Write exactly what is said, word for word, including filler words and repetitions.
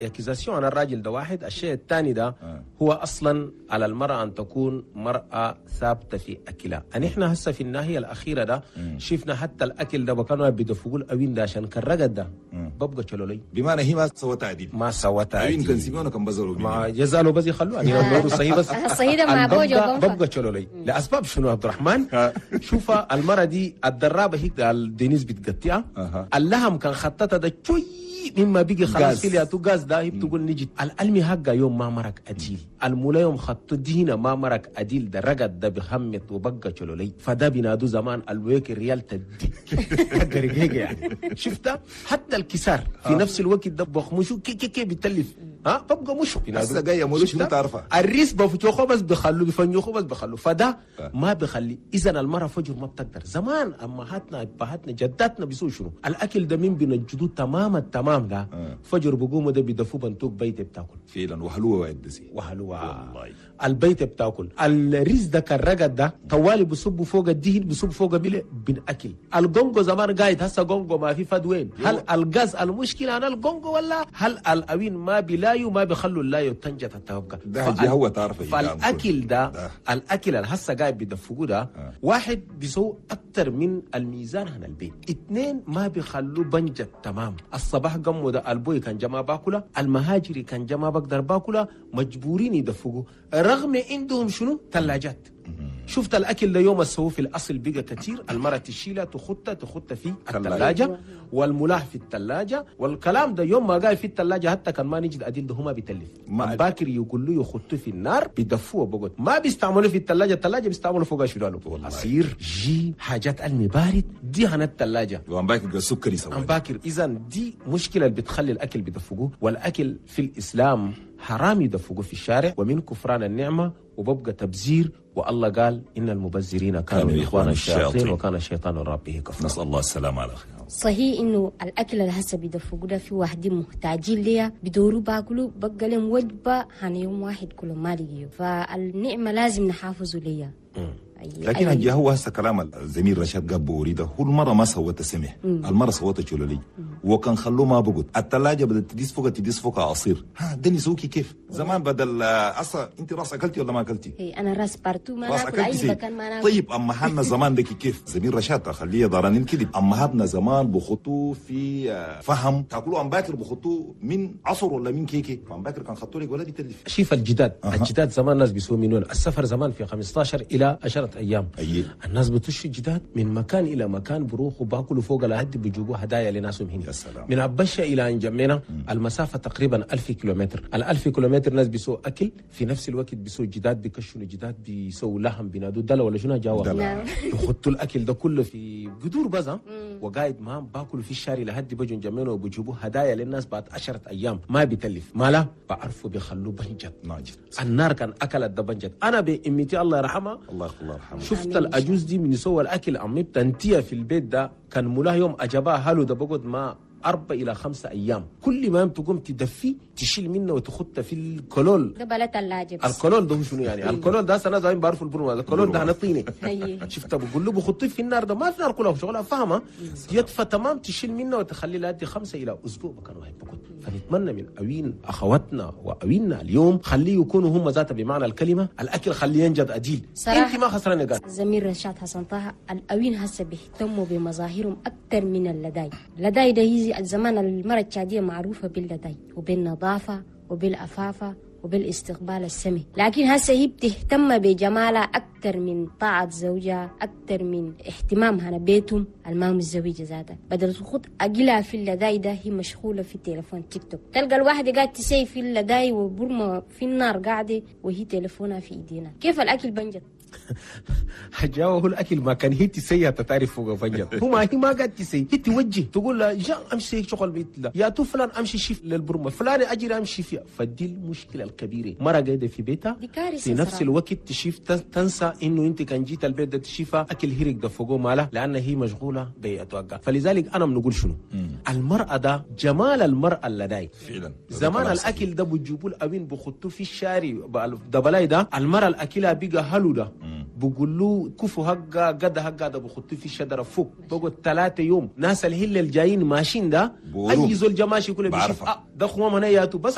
اكيزاسيون على الراجل ده واحد. الشيء الثاني ده آه. هو اصلا على المراه ان تكون مراه ثابته في اكلها. ان احنا هسه في الناحيه الاخيره ده مم. شفنا حتى الاكل ده كانوا بيدفقوا الاوين ده عشان كان رقد ده ببقى شلولي، بمعنى هي ما سوى تعديل، ما سوى تعديل. اوين كان سيبونا كان بزروا ما جزالو بس يخلوه انا صحيح بس الصحيح ده مع بوجه ببقى شلولي لاسباب شنو عبد الرحمن؟ شوف المراه دي الدرابه هيك دينيس بتقطعها اللحم كان خطتها ده شوي مما بيجي خلاص فيلياتو غاز ده هي بتقول نجي الالمي حقا يوم ما مرك اديل المولا يوم خط دينا ما مرك اديل ده رقد ده بخمت وبقى شلولي فده بينادو زمان الويك الريال تدي حق يعني شفتها حتى الكسار في نفس الوقت ده بخمشو كي كي كي بتلف ها ببقى مش هسه جايه مولوش ما تعرفها الريس بفتوخه بس بخلوه بفنيوخه بس بخلوه فده ما بخلي. اذا المراه فجر ما بتقدر. زمان امهاتنا ابهاتنا جداتنا بيسووا شنو الاكل ده من بينجدوه تمام التمام ده آه. فجر بقوموا ده بيدفوا بنتوك بيت بتاكل فعلا وحلوه وعدسي وحلوه البيت بتاكل. الريس ده كان رقد ده طوالي بصبوا فوق الدهن بصبوا فوق بيله بناكل. الجونجو زمان قايد هسه جونجو ما في فدوين. هل الغاز المشكله انا الجونجو ولا هل الاوين ما بلايو ما بيخلوا اللايو تنجت تتوقع ده فال... هو تعرف فالاكل ده, ده الاكل اللي هسه قاعد بيدفقوه ده آه. واحد بيسوي اكثر من الميزان هنا البيت. اثنين ما بيخلوا بنجت تمام. الصباح قموا ده البوي كان جما باكله المهاجري كان جما بقدر باكله مجبورين يدفقوا رغم عندهم شنو ثلاجات. شفت الاكل ده يوم السوو في الاصل بقى كثير المراه تشيلها تخطها تخطها في الثلاجه والملاح في الثلاجه والكلام ده يوم ما قاعد في الثلاجه حتى كان ما نجد اديل ده هما بيتلف باكر يقول له يخطوه في النار بيدفوه بقول ما بيستعملوا في الثلاجه الثلاجه بيستعملوا فوقها شنو عصير جي حاجات علمي بارد دي هنا الثلاجه وعم باكر سكري سوا عم باكر. اذا دي مشكله اللي بتخلي الاكل بيدفقوه. والاكل في الاسلام حرام يدفقوه في الشارع ومن كفران النعمه وببقى تبذير. والله قال إن المبذرين كانوا إخوان الشياطين وكان الشيطان ربه كفرا. نسأل الله السلامة على خير. صحيح إنه الأكل اللي هسه بيدفقوا ده في واحدين محتاجين ليها بدوروا باكلوا بقى لهم وجبة عن يوم واحد كله ما لقيوا. فالنعمة لازم نحافظوا ليها. لكن هجي هو هسه كلام الزميل رشاد قاب بوريده هو المرة ما سوت سمه المرة سوت شلولي وكان خلوه ما بقول الثلاجة بدل تديس فوق تديس فوق عصير. ها دني سوكي كيف زمان بدل اصلا انت راس اكلتي ولا ما اكلتي؟ اي انا راس بارتو ما ناكل اي مكان ما ناكل. طيب امهاتنا زمان دك كيف زميل رشاد خليه ضرانين كده امهاتنا زمان بخطوه في فهم تاكلوا ام باكر بخطوه من عصر ولا من كيكي فام باكر كان خطوا لك ولا دي تلف. شوف الجداد أه. الجداد زمان الناس بيسووا من وين السفر زمان في خمستاشر الى عشرة ايام. أيه. الناس بتشي جداد من مكان الى مكان بروحوا باكلوا فوق الهد بيجيبوا هدايا لناسهم هنا. يا سلام. من عبشه الى انجمنا المسافه تقريبا ألف كيلومتر. الألف كيلومتر ناس بيسووا اكل في نفس الوقت بيسووا جداد بيكشوا الجداد بيسووا لحم بينادوا دلا ولا شنو جوا يخطوا الاكل ده كله في قدور بزا وقاعد ما باكلوا في الشارع لحد بيجوا انجمنا وبيجيبوا هدايا للناس بعد عشرة ايام ما بيتلف ما لا بعرفوا بيخلوه بنجد ناجد. النار كان اكلت ده بنجد. انا بامتي الله يرحمها الله الله يرحمها شفت الأجوز دي من يسوى الأكل عمي بتنتيها في البيت ده كان ملاه يوم أجابها هلو ده بقعد ما أربع إلى خمسة أيام كل ما يوم تقوم تدفي تشيل منه وتخطه في الكلول ده بلا ثلاجة الكلول ده هو شنو يعني الكلول ده سنة زين بعرفوا البرمة الكلول ده هنطيني شفت بقول له بخطيه في النار ده ما في نار كلها شغلها فاهمة يدفى تمام تشيل منه وتخلي لها خمسة إلى أسبوع كانوا هيك بقول. فنتمنى من أوين أخواتنا وأويننا اليوم خليه يكونوا هم ذات بمعنى الكلمة الأكل خليه ينجد أديل. أنت ما خسرانة قال زميل رشاد حسن طه الأوين هسه بيهتموا بمظاهرهم أكثر من اللداي. اللداي ده هي زمان المرأة التشادية معروفة باللداي وبالنظافة وبالأفافة وبالاستقبال السمي. لكن هسه هي بتهتم بجمالها أكثر من طاعة زوجها أكثر من اهتمامها بيتهم المام الزوجة ذاتها. بدل تخط أجلها في اللداي ده هي مشغولة في تليفون تيك توك. تلقى الواحدة قاعد تسي في اللداي وبرمة في النار قاعدة وهي تليفونها في إيدينا. كيف الأكل بنجد؟ حجاوه الأكل ما كان هي تسيها تعرف فوق فنجد هو ما هي ما قاعد تسي هي توجه تقول له جا أمشي شغل بيت لا يا تو فلان أمشي شيف للبرمة فلان أجري أمشي فيها. فدي المشكلة الكبيرة مرة قاعدة في بيتها في نفس صراحة. الوقت تشيف تنسى إنه أنت كان جيت البيت ده تشيفها أكل هيرك ده فوقه ماله لأن هي مشغولة بيتوقع. فلذلك أنا بنقول شنو مم. المرأة ده جمال المرأة اللداي فعلا زمان الأكل ده بيجيبوا الأوين بخطوه في الشارع ده بلاي ده المرأة الأكلها بيجا هلو ده بقول له كفو هقا قد هقا ده بخطوه في الشجره فوق بقعد ثلاثه يوم ناس الهله الجايين ماشيين ده اي زول جماشي كله بيشوف آه ده خوما منياته بس